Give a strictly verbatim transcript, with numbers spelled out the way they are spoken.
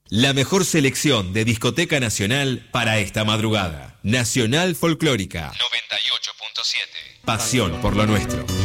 La mejor selección de discoteca nacional para esta madrugada. Nacional Folclórica. noventa y ocho punto siete. Pasión por lo nuestro.